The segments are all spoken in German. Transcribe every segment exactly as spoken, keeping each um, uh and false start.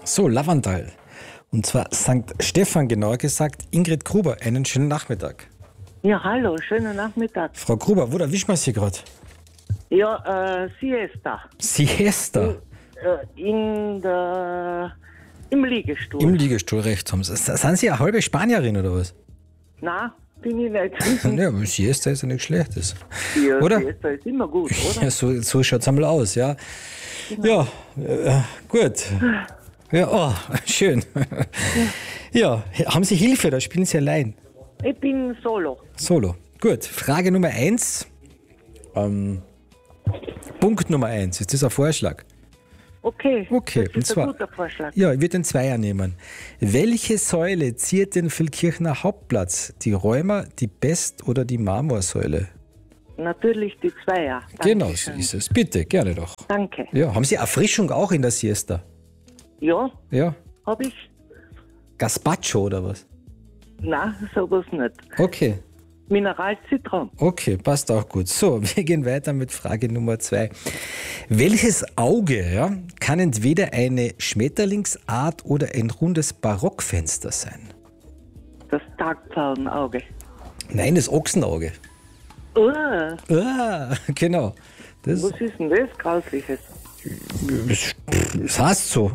So, Lavandal. Und zwar Sankt Stephan, genauer gesagt. Ingrid Gruber, einen schönen Nachmittag. Ja, hallo, schönen Nachmittag. Frau Gruber, wo erwischen wir Sie gerade? Ja, äh, Siesta. Siesta. Äh, in der, im Liegestuhl. Im Liegestuhl rechts haben Sie. S- Sind Sie eine halbe Spanierin oder was? Nein, bin ich nicht. Ja, aber Siesta ist ja nichts Schlechtes. Ja, Oder? Siesta ist immer gut, oder? Ja, so, so schaut es einmal aus, ja. Ja, äh, gut. Ja, oh, schön. Ja, haben Sie Hilfe oder spielen Sie allein? Ich bin solo. Solo. Gut, Frage Nummer eins. Ähm, Punkt Nummer eins. Ist das ein Vorschlag? Okay, Okay, das und ist zwar- ein guter Vorschlag. Ja, ich würde den Zweier nehmen. Welche Säule ziert den Feldkirchner Hauptplatz? Die Rheuma, die Best- oder die Marmorsäule? Natürlich die Zweier. Genau, so Dankeschön. ist es. Bitte, gerne doch. Danke. Ja, haben Sie Erfrischung auch in der Siesta? Ja, Ja. hab ich? Gazpacho oder was? Nein, sowas nicht. Okay, Mineralzitron. okay, passt auch gut. So, wir gehen weiter mit Frage Nummer zwei. Welches Auge ja, kann entweder eine Schmetterlingsart oder ein rundes Barockfenster sein? Das Tagpfauenauge. Nein, das Ochsenauge. Oh, Ah, genau. Das, was ist denn das Grausliches? das, das heißt so.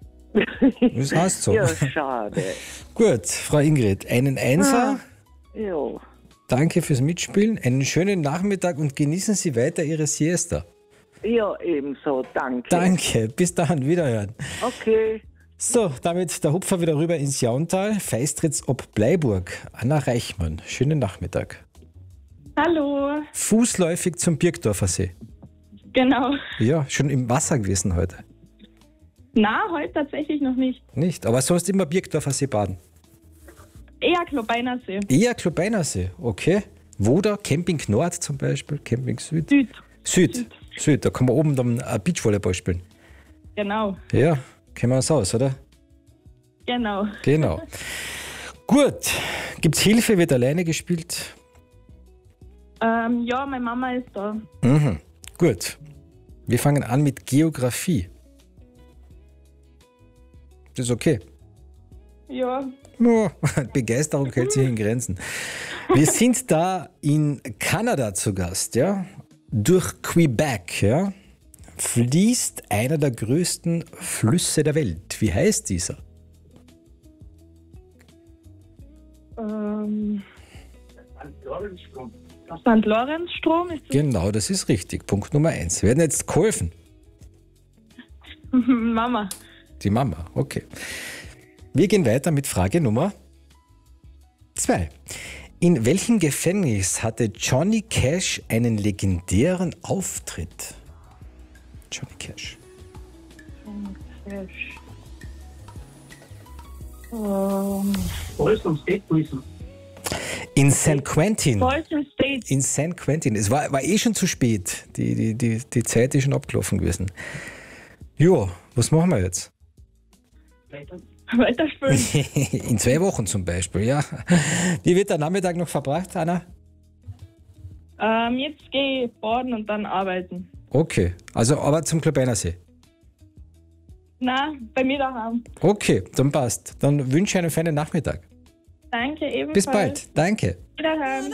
Das heißt so. Ja, schade. Gut, Frau Ingrid, einen Einser. Ja, Danke fürs Mitspielen. Einen schönen Nachmittag und genießen Sie weiter Ihre Siesta. ja, ebenso. Danke. Danke, bis dann, wiederhören. Okay. So, damit der Hupfer wieder rüber ins Jauntal. Feistritz ob Bleiburg. Anna Reichmann, schönen Nachmittag. Hallo, Fußläufig zum Birkdorfer See. genau. Ja, schon im Wasser gewesen heute. Na, heute tatsächlich noch nicht. Nicht, aber sonst immer Birkdorfer See baden. Eher Klobeinersee. Eher Klubeiner See, okay. Wo da? Camping Nord zum Beispiel, Camping Süd? Süd, Süd, Süd, da kann man oben dann äh, Beachvolleyball spielen. genau, Ja, kennen wir uns aus, oder? genau. Genau. Gut, gibt's Hilfe, wird alleine gespielt? Ähm, ja, meine Mama ist da. Mhm. Gut. Wir fangen an mit Geografie. Das ist okay. Ja, Ja, Begeisterung hält sich in Grenzen. Wir sind da in Kanada zu Gast, ja. Durch Quebec, ja, fließt einer der größten Flüsse der Welt. Wie heißt dieser? ähm. Sankt Lorenzstrom ist das? Genau, das ist richtig. Punkt Nummer eins. Wir werden jetzt geholfen. Mama. Die Mama, okay. Wir gehen weiter mit Frage Nummer zwei. In welchem Gefängnis hatte Johnny Cash einen legendären Auftritt? Johnny Cash. Cash. Ähm, Folsom State Prison. In San Quentin. Folsom State. In San Quentin. Es war, war eh schon zu spät. Die, die, die, die Zeit ist schon abgelaufen gewesen. Jo, was machen wir jetzt? Weiterspielen. In zwei Wochen zum Beispiel, ja. Wie wird der Nachmittag noch verbracht, Anna? ähm, jetzt gehe ich baden und dann arbeiten. Okay, also aber zum Klubeiner See. Na, bei mir daheim. Okay, dann passt. Dann wünsche ich einen feinen Nachmittag. Danke ebenfalls. Bis bald. Danke. Wiederhören.